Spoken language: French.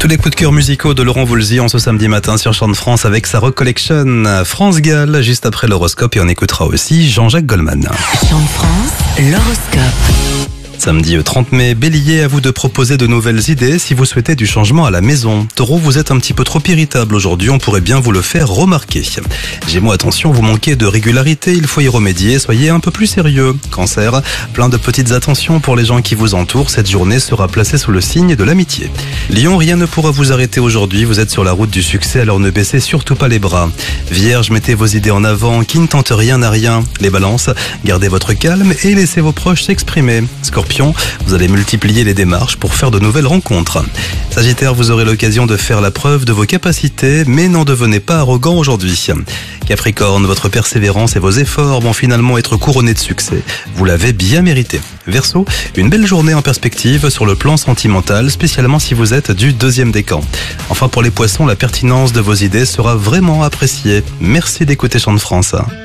Tous les coups de cœur musicaux de Laurent Voulzy en ce samedi matin sur Chant de France avec sa Rock Collection France Gall juste après l'horoscope, et on écoutera aussi Jean-Jacques Goldman. Chant de France, l'horoscope. Samedi 30 mai, Bélier, à vous de proposer de nouvelles idées si vous souhaitez du changement à la maison. Taureau, vous êtes un petit peu trop irritable aujourd'hui, on pourrait bien vous le faire remarquer. Gémeaux, attention, vous manquez de régularité, il faut y remédier, soyez un peu plus sérieux. Cancer, plein de petites attentions pour les gens qui vous entourent, cette journée sera placée sous le signe de l'amitié. Lion, rien ne pourra vous arrêter aujourd'hui, vous êtes sur la route du succès, alors ne baissez surtout pas les bras. Vierge, mettez vos idées en avant, qui ne tente rien n'a rien. Les balances, gardez votre calme et laissez vos proches s'exprimer. Scorpion, vous allez multiplier les démarches pour faire de nouvelles rencontres. Sagittaire, vous aurez l'occasion de faire la preuve de vos capacités, mais n'en devenez pas arrogant aujourd'hui. Capricorne, votre persévérance et vos efforts vont finalement être couronnés de succès. Vous l'avez bien mérité. Verseau, une belle journée en perspective sur le plan sentimental, spécialement si vous êtes du deuxième décan. Enfin, pour les poissons, la pertinence de vos idées sera vraiment appréciée. Merci d'écouter Chant de France.